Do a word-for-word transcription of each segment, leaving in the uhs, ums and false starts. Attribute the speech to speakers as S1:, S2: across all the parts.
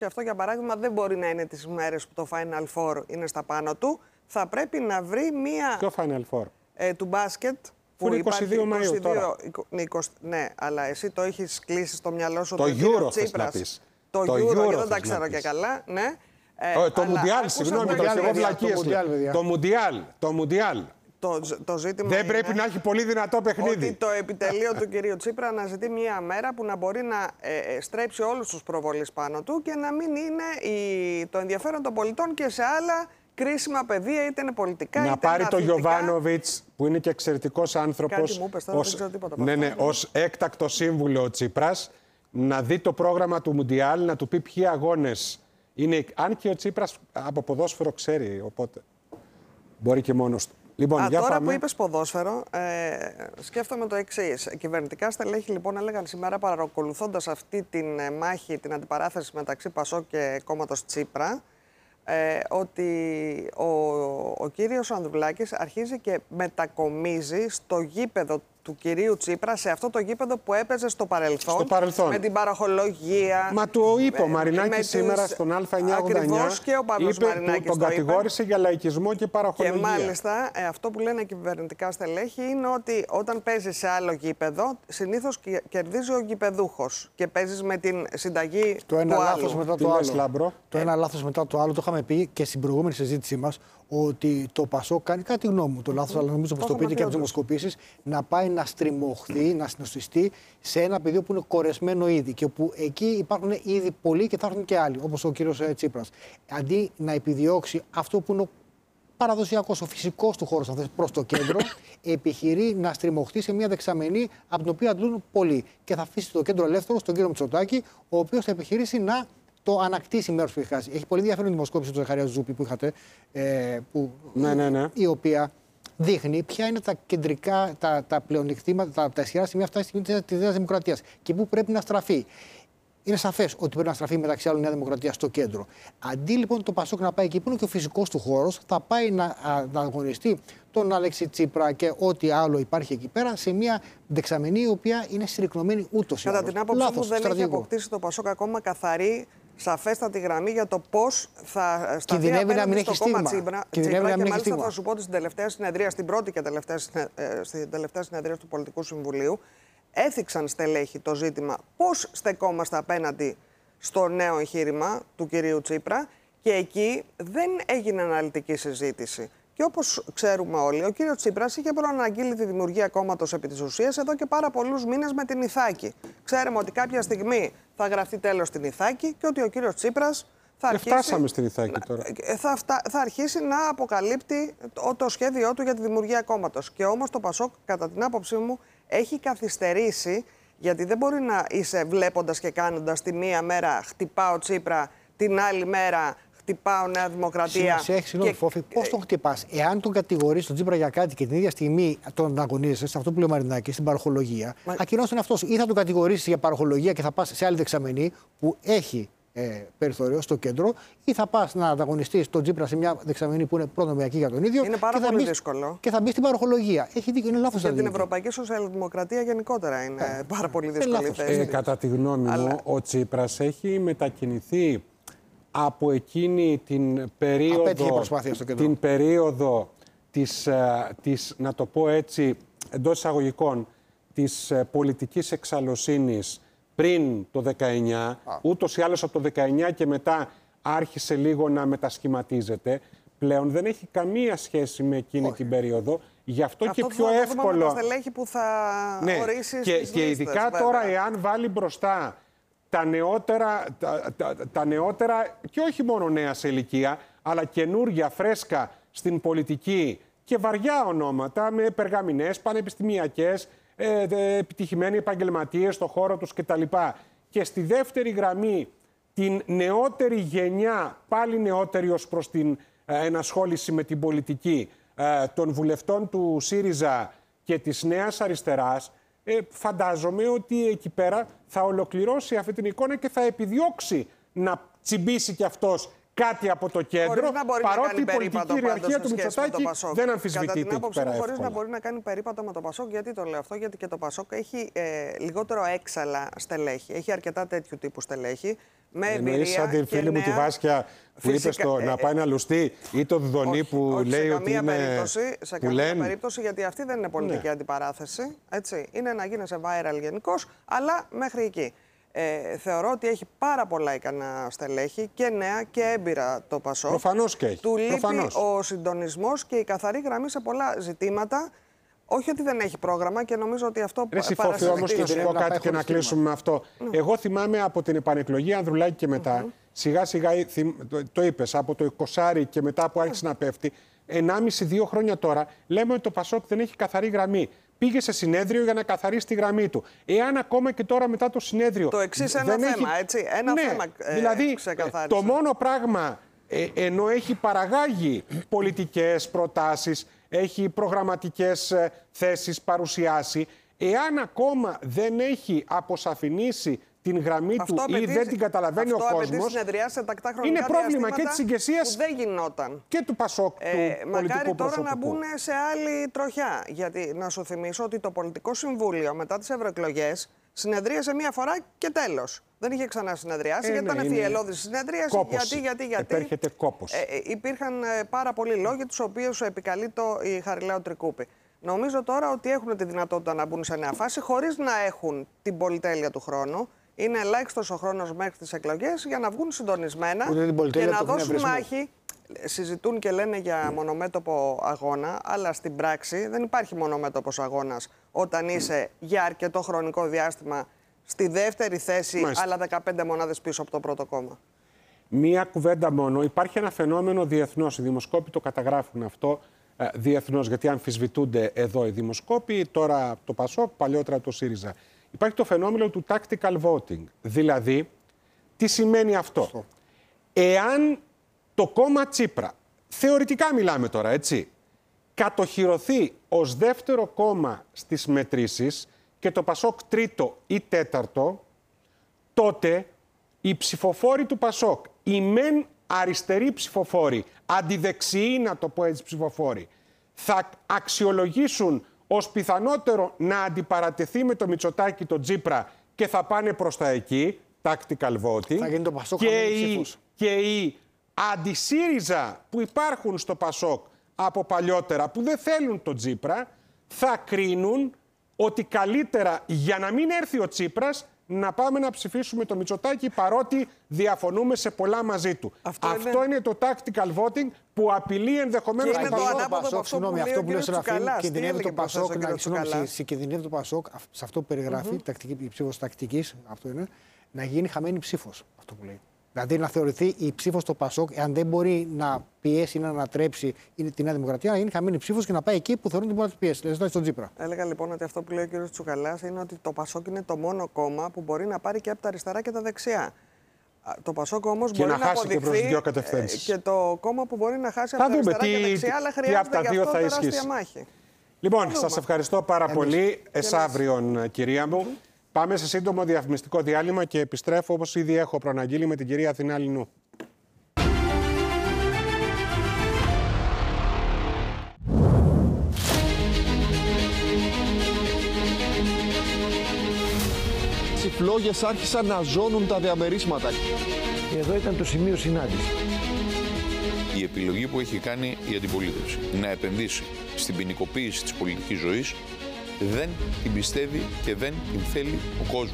S1: και αυτό για παράδειγμα δεν μπορεί να είναι τις μέρες που το Final Four είναι στα πάνω του, θα πρέπει να βρει μία...
S2: Ποιο Final Four?
S1: Ε, του μπάσκετ.
S2: Που είναι είκοσι δύο Μαΐου τώρα.
S1: είκοσι, ναι, αλλά εσύ το έχεις κλείσει στο μυαλό σου.
S2: Το Euro θες να πεις.
S1: Το, το Euro, Euro δεν τα ξέρω και καλά, ναι.
S2: Ε, το Μουντιάλ, συγγνώμη, το εγώ βλακίες. Το Μουντιάλ, το Μουντιάλ.
S1: Το, το ζήτημα
S2: δεν
S1: είναι
S2: πρέπει να έχει πολύ δυνατό παιχνίδι.
S1: Ότι το επιτελείο του κυρίου Τσίπρα αναζητεί μία μέρα που να μπορεί να ε, στρέψει όλους τους προβολείς πάνω του και να μην είναι η, το ενδιαφέρον των πολιτών και σε άλλα κρίσιμα πεδία, είτε είναι πολιτικά,
S2: να
S1: είτε
S2: πάρει
S1: είναι
S2: το Γιοβάνοβιτς, που είναι και εξαιρετικός άνθρωπος,
S1: Κάτι μου είπες, τώρα,
S2: ως,
S1: δεν ξέρω τίποτα,
S2: ναι, ναι, ως έκτακτο σύμβουλο ο Τσίπρας, να δει το πρόγραμμα του Μουντιάλ, να του πει ποιοι αγώνες είναι. Αν και ο Τσίπρας από ποδόσφαιρο ξέρει, οπότε μπορεί και μόνος του. Λοιπόν,
S1: Α,
S2: για
S1: τώρα
S2: πάμε.
S1: που είπες ποδόσφαιρο, ε, σκέφτομαι το εξής. Κυβερνητικά στελέχη λοιπόν έλεγαν σήμερα, παρακολουθώντας αυτή την μάχη, την αντιπαράθεση μεταξύ Πασόκ και κόμματος Τσίπρα, ε, ότι ο, ο κύριος Ανδρουλάκης αρχίζει και μετακομίζει στο γήπεδο του κυρίου Τσίπρα, σε αυτό το γήπεδο που έπαιζε στο παρελθόν,
S2: στο παρελθόν.
S1: με την παραχολογία.
S2: Μα του είπε ο Μαρινάκης σήμερα τις... στον Α εννιακόσια ογδόντα εννιά.
S1: Ακριβώς, και ο Παύλος
S2: είπε,
S1: Μαρινάκης
S2: τον
S1: το
S2: κατηγόρησε
S1: είπε.
S2: Για λαϊκισμό και παραχολογία.
S1: Και μάλιστα ε, αυτό που λένε κυβερνητικά στελέχη είναι ότι όταν παίζεις σε άλλο γήπεδο, συνήθως κερδίζει ο γηπεδούχος και παίζεις με την συνταγή
S3: το
S1: του
S3: ένα
S1: άλλου.
S3: λάθος μετά το άλλο.
S2: Λάμπρο.
S3: Το ένα λάθος μετά το άλλο. Το είχαμε πει και στην προηγούμενη συζήτησή μας, ότι το Πασόκ κάνει, κάτι γνώμη μου, το λάθος, αλλά νομίζω πως το πείτε και από τις δημοσκοπήσεις, να πάει να στριμωχθεί, να συνοστιστεί σε ένα πεδίο που είναι κορεσμένο ήδη και που εκεί υπάρχουν ήδη πολλοί και θα έρθουν και άλλοι, όπως ο κύριος Τσίπρας. Αντί να επιδιώξει αυτό που είναι ο παραδοσιακός, ο φυσικός του χώρος προς το κέντρο, επιχειρεί να στριμωχθεί σε μια δεξαμενή από την οποία αντλούν πολλοί. Και θα αφήσει το κέντρο ελεύθερο στον κύριο Μητσοτάκη, ο οποίος θα επιχειρήσει να το ανακτήσει μέρος που έχει χάσει. Έχει πολύ ενδιαφέρον δημοσκόπηση του Ζαχαρία Ζούπη που είχατε, ε, που,
S2: ναι, ναι, ναι.
S3: η οποία δείχνει ποια είναι τα κεντρικά, τα, τα πλεονεκτήματα, τα, τα ισχυρά σημεία αυτά τη Νέα Δημοκρατία και πού πρέπει να στραφεί. Είναι σαφές ότι πρέπει να στραφεί μεταξύ άλλων Νέα Δημοκρατία στο κέντρο. Αντί λοιπόν το Πασόκ να πάει εκεί που είναι και ο φυσικός του χώρος, θα πάει να, α, να αγωνιστεί τον Αλέξη Τσίπρα και ό,τι άλλο υπάρχει εκεί πέρα σε μια δεξαμενή η οποία είναι συρρυκνωμένη ούτως ή άλλως.
S1: Κατά την άποψή μου, δεν στρατηγικό. Έχει αποκτήσει το Πασόκ ακόμα καθαρή, σαφέστατη γραμμή για το πώς θα σταθεί απέναντι στο κόμμα Τσίπρα. Και, και μάλιστα στίγμα. Θα σου πω ότι στην τελευταία συνεδρία, στην πρώτη και τελευταία, στην τελευταία συνεδρία του Πολιτικού Συμβουλίου, έθιξαν στελέχη το ζήτημα πώς στεκόμαστε απέναντι στο νέο εγχείρημα του κυρίου Τσίπρα και εκεί δεν έγινε αναλυτική συζήτηση. Και όπως ξέρουμε όλοι, ο κύριος Τσίπρας είχε προαναγγείλει τη δημιουργία κόμματος επί της ουσίας εδώ και πάρα πολλούς μήνες με την Ιθάκη. Ξέρουμε ότι κάποια στιγμή θα γραφτεί τέλος στην Ιθάκη και ότι ο κύριος Τσίπρας θα αρχίσει,
S2: φτάσαμε στην Ιθάκη τώρα.
S1: Θα, φτά, θα αρχίσει να αποκαλύπτει το, το σχέδιό του για τη δημιουργία κόμματος. Και όμως το Πασόκ, κατά την άποψή μου, έχει καθυστερήσει, γιατί δεν μπορεί να είσαι βλέποντας και κάνοντας τη μία μέρα χτυπάω Τσίπρα, την άλλη μέρα χτυπάω Νέα Δημοκρατία.
S3: Σημασία έχει, συγγνώμη, Φόφη, πώς τον χτυπάς. Εάν τον κατηγορείς τον Τσίπρα για κάτι και την ίδια στιγμή τον αγωνίζεσαι, σε αυτό που λέει ο Μαρινάκης, στην παροχολογία, Μα... ακυρώνεις τον εαυτό σου. Ή θα τον κατηγορήσεις για παροχολογία και θα πας σε άλλη δεξαμενή που έχει ε, περιθώριο στο κέντρο, ή θα πας να ανταγωνιστείς τον Τσίπρα σε μια δεξαμενή που είναι προνομιακή για τον ίδιο.
S1: Είναι πάρα
S3: και
S1: πολύ
S3: μπεις,
S1: δύσκολο.
S3: Και θα μπει στην παροχολογία. Έχει δίκιο, είναι λάθος.
S1: Για την Ευρωπαϊκή Σοσιαλδημοκρατία γενικότερα είναι ε, πάρα πολύ δύσκολη θέση.
S2: Ε, κατά τη γνώμη μου, Αλλά... ο Τσίπρας έχει μετακινηθεί από εκείνη την περίοδο, την περίοδο της, της, να το πω έτσι, εντός εισαγωγικών, της πολιτικής εξαλωσύνης πριν το δεκαεννιά, Α. ούτως ή άλλως από το δεκαεννιά και μετά άρχισε λίγο να μετασχηματίζεται. Πλέον δεν έχει καμία σχέση με εκείνη Όχι. την περίοδο, γι' αυτό, αυτό και πιο
S1: θα
S2: εύκολο...
S1: Αυτό θα στελέχη που θα
S2: ναι.
S1: ορίσει
S2: και,
S1: στις
S2: και ειδικά
S1: λίστες,
S2: τώρα,
S1: βέβαια.
S2: εάν βάλει μπροστά τα νεότερα, τα, τα, τα νεότερα και όχι μόνο νέα σε ηλικία, αλλά καινούργια, φρέσκα στην πολιτική και βαριά ονόματα με περγαμηνές, πανεπιστημιακές, ε, ε, επιτυχημένοι επαγγελματίες στον χώρο τους κτλ. Και στη δεύτερη γραμμή την νεότερη γενιά, πάλι νεότερη ως προς την ε, ενασχόληση με την πολιτική ε, των βουλευτών του ΣΥΡΙΖΑ και της Νέας Αριστεράς, Ε, φαντάζομαι ότι εκεί πέρα θα ολοκληρώσει αυτή την εικόνα και θα επιδιώξει να τσιμπήσει κι αυτός κάτι από το κέντρο, παρότι η πολιτική κυριαρχία του Μητσοτάκη δεν αμφισβητείται εκεί πέρα.
S1: Χωρίς να μπορεί να κάνει περίπατο με το Πασόκ. Γιατί το λέω αυτό? Γιατί και το Πασόκ έχει ε, λιγότερο έξαλα στελέχη. Έχει αρκετά τέτοιου τύπου στελέχη. με εμπειρία.
S2: Σαν τη φίλη μου τη Βάσκια που φυσικά, είπε στο, ε, να πάει να λουστεί, ή το Δουδονή
S1: όχι,
S2: που
S1: όχι,
S2: λέει
S1: σε
S2: ότι είναι.
S1: Περίπτωση, σε
S2: που
S1: καμία
S2: λένε...
S1: περίπτωση, γιατί αυτή δεν είναι πολιτική ναι. αντιπαράθεση. Έτσι. Είναι να γίνεσαι viral γενικώς, αλλά μέχρι εκεί. Ε, θεωρώ ότι έχει πάρα πολλά ικανά στελέχη και νέα και έμπειρα το ΠΑΣΟΚ.
S2: Προφανώς και έχει.
S1: Του λείπει
S2: Προφανώς.
S1: ο συντονισμός και η καθαρή γραμμή σε πολλά ζητήματα. Όχι ότι δεν έχει πρόγραμμα και νομίζω ότι αυτό
S2: παρασυζητείται. Ρε όμως να σου πω κάτι και να κλείσουμε με αυτό. Ναι. Εγώ θυμάμαι από την επανεκλογή Ανδρουλάκη και μετά, mm-hmm. σιγά σιγά το, το είπες, από το εικοσάρι και μετά που άρχισε mm. να πέφτει, ενάμιση δύο χρόνια τώρα, λέμε ότι το ΠΑΣΟΚ δεν έχει καθαρή γραμμή. Πήγε σε συνέδριο για να καθαρίσει τη γραμμή του. Εάν ακόμα και τώρα μετά το συνέδριο.
S1: Το εξής ένα θέμα, έχει... έτσι. Ένα
S2: ναι,
S1: θέμα ε,
S2: δηλαδή, το μόνο πράγμα, ε, ενώ έχει παραγάγει πολιτικές προτάσεις, έχει προγραμματικές ε, θέσεις παρουσιάσει, εάν ακόμα δεν έχει αποσαφηνίσει την γραμμή
S1: αυτό
S2: του
S1: απαιτεί,
S2: ή δεν την καταλαβαίνει ο κόσμος,
S1: σε τακτά χρονικά
S2: είναι πρόβλημα και της ηγεσίας
S1: δεν γινόταν.
S2: Και του ΠΑΣΟΚ,
S1: ε,
S2: του πολιτικού
S1: μακάρι τώρα
S2: προσωπικού.
S1: να μπουν σε άλλη τροχιά. Γιατί να σου θυμίσω ότι το Πολιτικό Συμβούλιο μετά τις ευρωεκλογές συνεδρίασε μία φορά και τέλος. Δεν είχε ξανά συνεδριάσει, ε, γιατί ναι, ήταν θυελλώδης συνεδρίαση. Γιατί, γιατί, γιατί.
S2: Επέρχεται κόπος.
S1: Ε, ε, υπήρχαν ε, πάρα πολλοί λόγοι, τους οποίους επικαλεί το η Χαριλάου Τρικούπη. Νομίζω τώρα ότι έχουν τη δυνατότητα να μπουν σε νέα φάση, χωρίς να έχουν την πολυτέλεια του χρόνου. Είναι ελάχιστος ο χρόνος μέχρι τις εκλογές για να βγουν συντονισμένα και να δώσουν μάχη. Συζητούν και λένε για μονομέτωπο αγώνα, αλλά στην πράξη δεν υπάρχει μονομέτωπος αγώνας όταν είσαι για αρκετό χρονικό διάστημα στη δεύτερη θέση, μάλιστα, αλλά δεκαπέντε μονάδες πίσω από το πρώτο κόμμα.
S2: Μία κουβέντα μόνο. Υπάρχει ένα φαινόμενο διεθνώς. Οι δημοσκόποι το καταγράφουν αυτό ε, διεθνώς, γιατί αμφισβητούνται εδώ οι δημοσκόποι, τώρα το ΠΑΣΟΚ, παλιότερα το ΣΥΡΙΖΑ. Υπάρχει το φαινόμενο του tactical voting. Δηλαδή, τι σημαίνει αυτό. αυτό. Εάν το κόμμα Τσίπρα, θεωρητικά μιλάμε τώρα, έτσι, κατοχυρωθεί ως δεύτερο κόμμα στις μετρήσεις και το ΠΑΣΟΚ τρίτο ή τέταρτο, τότε οι ψηφοφόροι του ΠΑΣΟΚ, οι μεν αριστεροί ψηφοφόροι, αντιδεξιοί να το πω έτσι ψηφοφόροι, θα αξιολογήσουν ως πιθανότερο να αντιπαρατεθεί με το Μητσοτάκη το Τσίπρα και θα πάνε προς τα εκεί, tactical voting,
S3: θα γίνει το ΠΑΣΟΚ
S2: και, οι, και οι αντισύριζα που υπάρχουν στο ΠΑΣΟΚ από παλιότερα, που δεν θέλουν το Τσίπρα, θα κρίνουν ότι καλύτερα για να μην έρθει ο Τσίπρας να πάμε να ψηφίσουμε το Μητσοτάκη, παρότι διαφωνούμε σε πολλά μαζί του. Αυτό, Αυτό είναι... είναι το tactical voting που απειλεί ενδεχομένως
S1: το ΠΑΣΟΚ.
S3: Συγγνώμη, αυτό που λέει ο Σεραφείμ, κινδυνεύει το ΠΑΣΟΚ να κινδυνεύει το ΠΑΣΟΚ, σε αυτό που περιγράφει, η ψήφος τακτικής, αυτό είναι, να γίνει χαμένη ψήφος. Αυτό που λέει. Δηλαδή να θεωρηθεί η ψήφος στο ΠΑΣΟΚ, εάν δεν μπορεί να πιέσει ή να ανατρέψει τη Νέα Δημοκρατία, να γίνει χαμένη ψήφος και να πάει εκεί που θεωρούν ότι μπορεί να πιέσει. Δηλαδή στον Τσίπρα.
S1: Έλεγα λοιπόν ότι αυτό που λέει ο κ. Τσουκαλάς είναι ότι το ΠΑΣΟΚ είναι το μόνο κόμμα που μπορεί να πάρει και από τα αριστερά και τα δεξιά. Το ΠΑΣΟΚ όμως μπορεί να, να αποδειχθεί και, και το κόμμα που μπορεί να χάσει από τα αριστερά και δεξιά, αλλά χρειάζεται γι' αυτό τεράστια μάχη.
S2: Λοιπόν, σας ευχαριστώ πάρα Εμείς. πολύ. Εσαύριον, κυρία μου. Mm-hmm. Πάμε σε σύντομο διαφημιστικό διάλειμμα και επιστρέφω, όπως ήδη έχω προαναγγείλει, με την κυρία Αθηνά Λινού.
S4: Οι φλόγες άρχισαν να ζώνουν τα διαμερίσματα.
S5: Εδώ ήταν το σημείο συνάντηση.
S6: Η επιλογή που έχει κάνει η αντιπολίτευση να επενδύσει στην ποινικοποίηση της πολιτικής ζωής δεν την πιστεύει και δεν την θέλει ο κόσμος.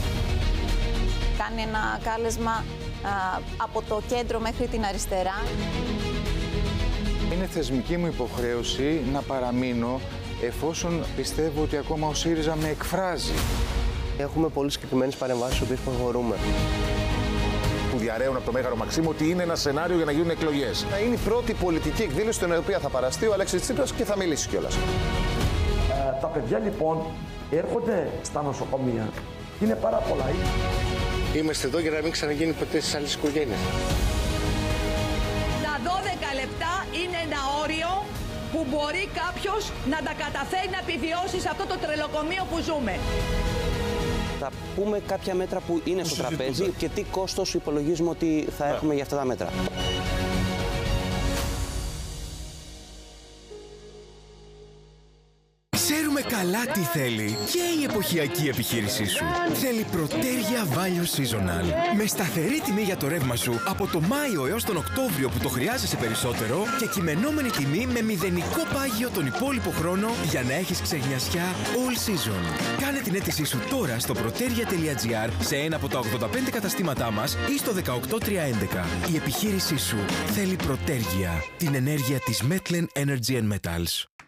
S7: Κάνει ένα κάλεσμα α, από το κέντρο μέχρι την αριστερά.
S8: Είναι θεσμική μου υποχρέωση να παραμείνω εφόσον πιστεύω ότι ακόμα ο ΣΥΡΙΖΑ με εκφράζει.
S5: Έχουμε πολύ συγκεκριμένες παρεμβάσεις στις οποίες προχωρούμε.
S9: Που διαρρέουν από το Μέγαρο Μαξίμου ότι είναι ένα σενάριο για να γίνουν εκλογές.
S10: Είναι η πρώτη πολιτική εκδήλωση στην οποία θα παραστεί ο Αλέξης Τσίπρας και θα μιλήσει κιόλας.
S11: Τα παιδιά λοιπόν έρχονται στα νοσοκομεία. Είναι πάρα πολλά.
S12: Είμαστε εδώ για να μην ξαναγίνει ποτέ στις άλλες οικογένειες.
S13: Τα δώδεκα λεπτά είναι ένα όριο που μπορεί κάποιος να τα καταφέρει να επιβιώσει σε αυτό το τρελοκομείο που ζούμε.
S14: Θα πούμε κάποια μέτρα που είναι στο τραπέζι και τι κόστος υπολογίζουμε ότι θα έχουμε για αυτά τα μέτρα.
S15: Ξέρουμε καλά τι θέλει και η εποχιακή επιχείρησή σου. Θέλει Protergia Value Seasonal. Με σταθερή τιμή για το ρεύμα σου από το Μάιο έως τον Οκτώβριο που το χρειάζεσαι περισσότερο και κειμενόμενη τιμή με μηδενικό πάγιο τον υπόλοιπο χρόνο για να έχεις ξεγνιασιά all season. Κάνε την αίτησή σου τώρα στο protergia τελεία gr σε ένα από τα ογδόντα πέντε καταστήματά μας ή στο δεκαοκτώ τριακόσια έντεκα. Η επιχείρησή σου θέλει Protergia, την ενέργεια της Metlen Energy and Metals.